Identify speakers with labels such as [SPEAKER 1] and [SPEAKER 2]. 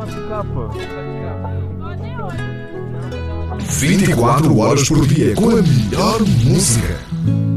[SPEAKER 1] vai ficar, pô.
[SPEAKER 2] 24 horas por dia com a melhor música.